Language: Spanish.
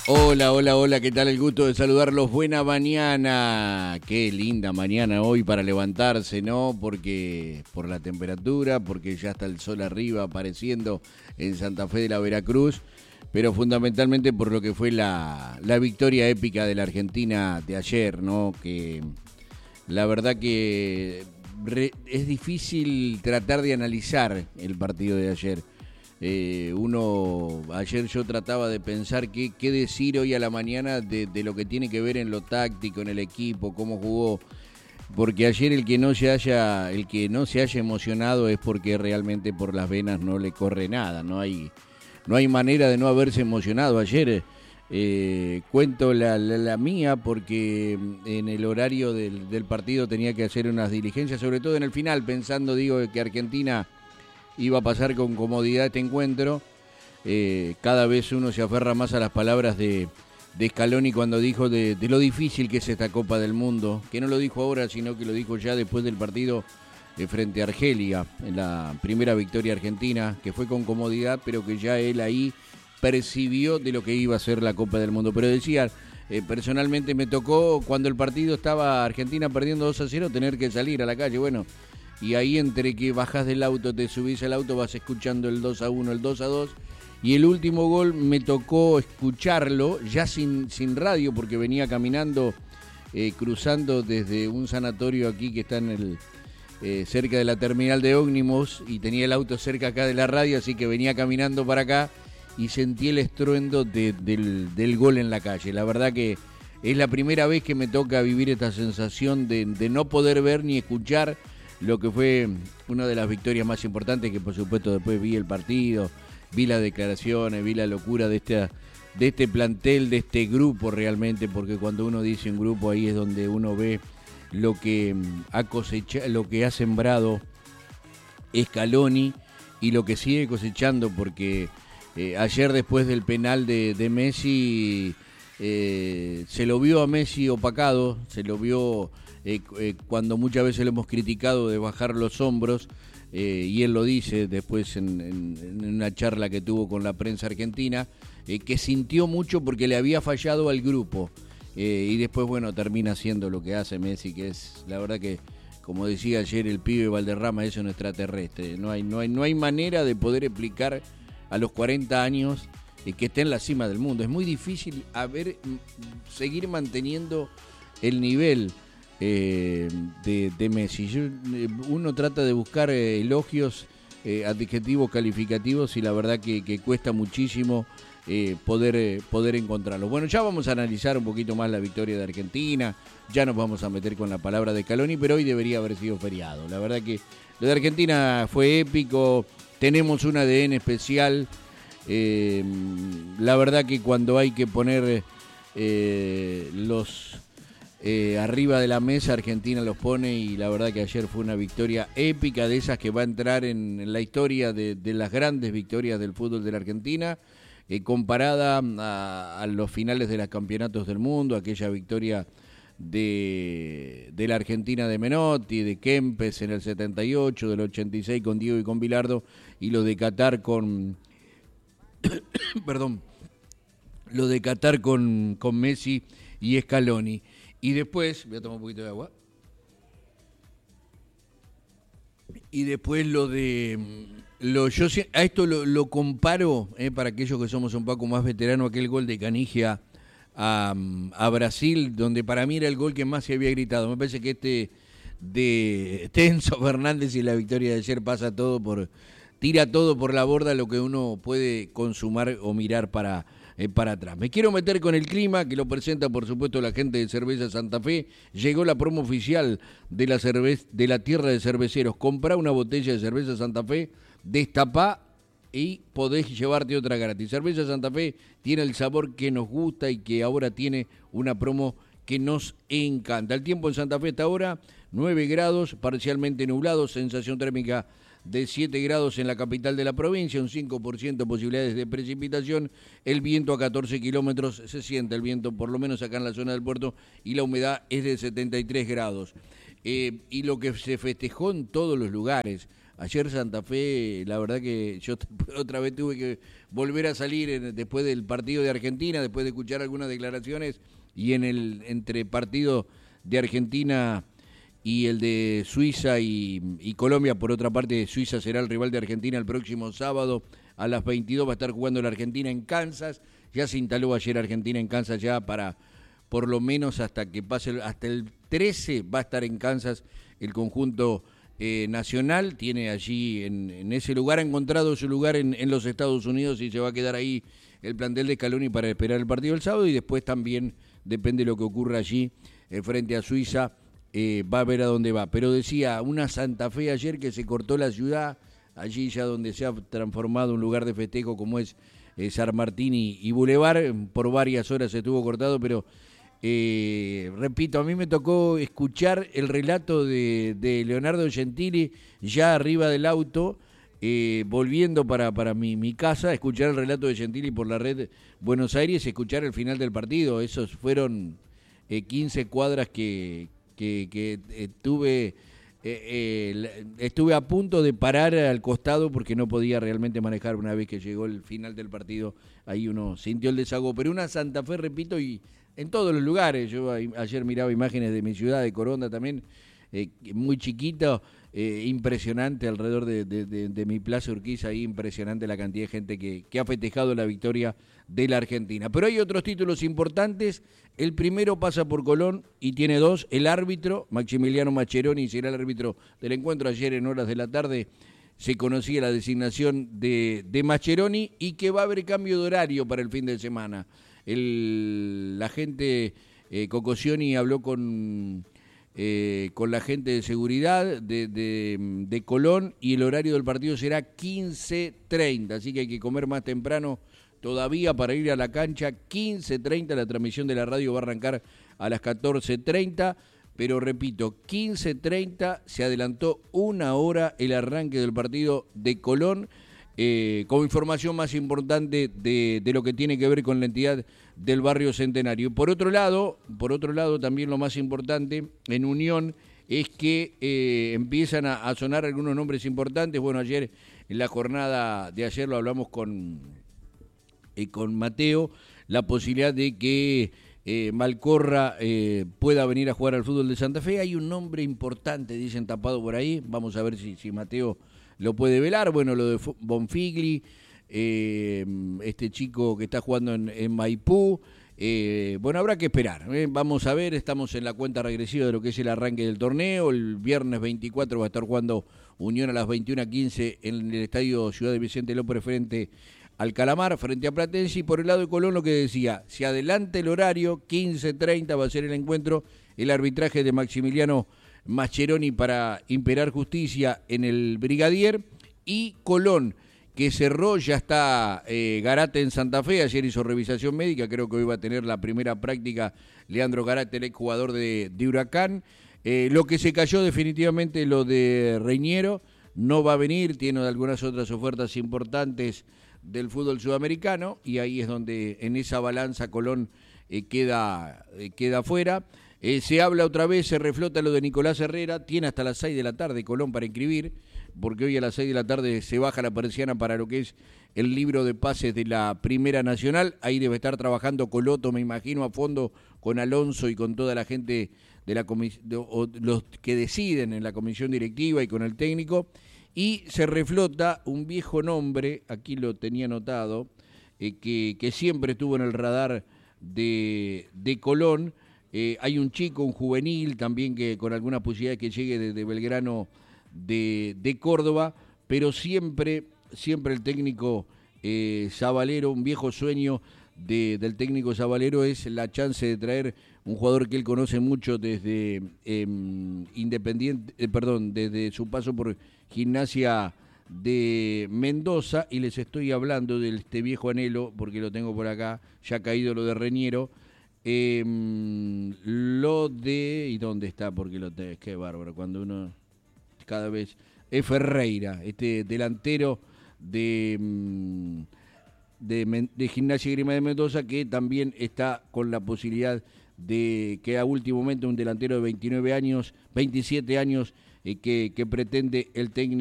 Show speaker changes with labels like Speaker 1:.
Speaker 1: Hola, hola, hola, ¿qué tal? El gusto de saludarlos. Buena mañana. Qué linda mañana hoy para levantarse, ¿no? Porque por la temperatura, porque ya está el sol arriba apareciendo en Santa Fe de la Veracruz, pero fundamentalmente por lo que fue la victoria épica de la Argentina de ayer, ¿no? Que la verdad que es difícil tratar de analizar el partido de ayer. Ayer yo trataba de pensar qué decir hoy a la mañana de lo que tiene que ver en lo táctico, en el equipo, cómo jugó, porque ayer el que no se haya emocionado es porque realmente por las venas no le corre nada, no hay manera de no haberse emocionado ayer. Cuento la mía porque en el horario del partido tenía que hacer unas diligencias, sobre todo en el final, pensando, digo, que Argentina iba a pasar con comodidad este encuentro. Cada vez uno se aferra más a las palabras de Scaloni cuando dijo de lo difícil que es esta Copa del Mundo, que no lo dijo ahora, sino que lo dijo ya después del partido frente a Argelia, en la primera victoria argentina, que fue con comodidad, pero que ya él ahí percibió de lo que iba a ser la Copa del Mundo. Pero decía, personalmente me tocó cuando el partido estaba Argentina perdiendo 2-0 tener que salir a la calle. Bueno, y ahí entre que bajás del auto, te subís al auto, vas escuchando el 2-1, el 2-2, y el último gol me tocó escucharlo, ya sin radio, porque venía caminando, cruzando desde un sanatorio aquí que está en cerca de la terminal de ómnibus, y tenía el auto cerca acá de la radio, así que venía caminando para acá, y sentí el estruendo del gol en la calle. La verdad que es la primera vez que me toca vivir esta sensación de no poder ver ni escuchar lo que fue una de las victorias más importantes, que por supuesto después vi el partido, vi las declaraciones, vi la locura de este plantel, de este grupo realmente, porque cuando uno dice un grupo ahí es donde uno ve lo que ha cosechado, lo que ha sembrado Scaloni y lo que sigue cosechando, porque ayer después del penal de Messi se lo vio a Messi opacado, se lo vio cuando muchas veces lo hemos criticado de bajar los hombros, y él lo dice después en una charla que tuvo con la prensa argentina, que sintió mucho porque le había fallado al grupo, y después, bueno, termina haciendo lo que hace Messi, que es, la verdad que, como decía ayer el pibe Valderrama, es un extraterrestre. No hay manera de poder explicar a los 40 años que esté en la cima del mundo. Es muy difícil seguir manteniendo el nivel de Messi. Uno trata de buscar elogios, adjetivos calificativos, y la verdad que cuesta muchísimo poder encontrarlos. Bueno, ya vamos a analizar un poquito más la victoria de Argentina, ya nos vamos a meter con la palabra de Scaloni, pero hoy debería haber sido feriado. La verdad que lo de Argentina fue épico, tenemos un ADN especial. La verdad que cuando hay que poner los arriba de la mesa, Argentina los pone, y la verdad que ayer fue una victoria épica, de esas que va a entrar en la historia de las grandes victorias del fútbol de la Argentina, comparada a los finales de los campeonatos del mundo, aquella victoria de la Argentina de Menotti, de Kempes en el 78, del 86 con Diego y con Bilardo, y lo de Qatar con perdón, lo de Qatar con Messi y Scaloni. Y después, voy a tomar un poquito de agua. Y después yo a esto lo comparo, para aquellos que somos un poco más veteranos, aquel gol de Canigia a Brasil, donde para mí era el gol que más se había gritado. Me parece que este de Enzo Fernández y la victoria de ayer tira todo por la borda lo que uno puede consumar o mirar para atrás. Me quiero meter con el clima, que lo presenta por supuesto la gente de Cerveza Santa Fe. Llegó la promo oficial de la tierra de cerveceros. Comprá una botella de Cerveza Santa Fe, destapá y podés llevarte otra gratis. Cerveza Santa Fe tiene el sabor que nos gusta y que ahora tiene una promo que nos encanta. El tiempo en Santa Fe hasta ahora, 9 grados, parcialmente nublado, sensación térmica de 7 grados en la capital de la provincia, un 5% posibilidades de precipitación, el viento a 14 kilómetros, se siente el viento por lo menos acá en la zona del puerto, y la humedad es de 73 grados. Y lo que se festejó en todos los lugares, Ayer Santa Fe, la verdad que yo otra vez tuve que volver a salir después del partido de Argentina, después de escuchar algunas declaraciones, y en el entre partido de Argentina y el de Suiza y Colombia. Por otra parte, Suiza será el rival de Argentina el próximo sábado a las 22, va a estar jugando la Argentina en Kansas. Ya se instaló ayer Argentina en Kansas ya para, por lo menos hasta que pase, hasta el 13 va a estar en Kansas el conjunto nacional. Tiene allí, en ese lugar, ha encontrado su lugar en los Estados Unidos, y se va a quedar ahí el plantel de Scaloni para esperar el partido del sábado, y después también, depende de lo que ocurra allí frente a Suiza, va a ver a dónde va. Pero decía, una Santa Fe ayer que se cortó la ciudad, allí ya donde se ha transformado un lugar de festejo como es San Martín y Boulevard, por varias horas estuvo cortado, pero repito, a mí me tocó escuchar el relato de Leonardo Gentili ya arriba del auto, volviendo para mi casa, escuchar el relato de Gentili por la red Buenos Aires, escuchar el final del partido. Esos fueron 15 cuadras que estuve a punto de parar al costado porque no podía realmente manejar. Una vez que llegó el final del partido, ahí uno sintió el desahogo. Pero una Santa Fe, repito, y en todos los lugares. Yo ayer miraba imágenes de mi ciudad, de Coronda también, muy chiquito, impresionante alrededor de mi Plaza Urquiza, ahí impresionante la cantidad de gente que ha festejado la victoria de la Argentina. Pero hay otros títulos importantes. El primero pasa por Colón y tiene dos. El árbitro, Maximiliano Mascheroni, será el árbitro del encuentro. Ayer en horas de la tarde se conocía la designación de Mascheroni, y que va a haber cambio de horario para el fin de semana. La gente, Cocosioni habló con la gente de seguridad de Colón, y el horario del partido será 15:30, así que hay que comer más temprano todavía para ir a la cancha. 15:30, la transmisión de la radio va a arrancar a las 14:30, pero repito, 15:30, se adelantó una hora el arranque del partido de Colón, como información más importante de lo que tiene que ver con la entidad del barrio Centenario. Por otro lado, también lo más importante en Unión es que empiezan a sonar algunos nombres importantes. Bueno, ayer, en la jornada de ayer, lo hablamos con Mateo, la posibilidad de que Malcorra pueda venir a jugar al fútbol de Santa Fe. Hay un nombre importante, dicen, tapado por ahí. Vamos a ver si Mateo lo puede velar. Bueno, lo de Bonfigli, este chico que está jugando en Maipú. Bueno, habrá que esperar. Vamos a ver, estamos en la cuenta regresiva de lo que es el arranque del torneo. El viernes 24 va a estar jugando Unión a las 21:15 en el estadio Ciudad de Vicente López frente al Calamar, frente a Platense. Y por el lado de Colón, lo que decía, se adelanta el horario, 15:30 va a ser el encuentro. El arbitraje de Maximiliano Mascheroni para imperar justicia en el Brigadier. Y Colón, que cerró, ya está Garate en Santa Fe. Ayer hizo revisación médica, creo que hoy va a tener la primera práctica Leandro Garate, el exjugador de Huracán. Lo que se cayó definitivamente, lo de Reñero, no va a venir, tiene algunas otras ofertas importantes del fútbol sudamericano, y ahí es donde en esa balanza Colón queda fuera. Se habla otra vez, se reflota lo de Nicolás Herrera. Tiene hasta las 6 de la tarde Colón para inscribir, porque hoy a las 6 de la tarde se baja la persiana para lo que es el libro de pases de la Primera Nacional. Ahí debe estar trabajando Coloto, me imagino, a fondo con Alonso y con toda la gente de la los que deciden en la comisión directiva y con el técnico. Y se reflota un viejo nombre, aquí lo tenía anotado, que siempre estuvo en el radar de Colón. Hay un chico, un juvenil también, que con alguna posibilidad que llegue de Belgrano de Córdoba, pero siempre el técnico Zabalero, un viejo sueño del técnico Zabalero, es la chance de traer un jugador que él conoce mucho desde desde su paso por Gimnasia de Mendoza, y les estoy hablando de este viejo anhelo, porque lo tengo por acá, ya caído lo de Reñero. Lo de... ¿Y dónde está? Porque lo tenés, qué bárbaro, cuando uno cada vez... Es Ferreira, este delantero de Gimnasia y Grima de Mendoza, que también está con la posibilidad de que a último momento un delantero de 27 años que pretende el técnico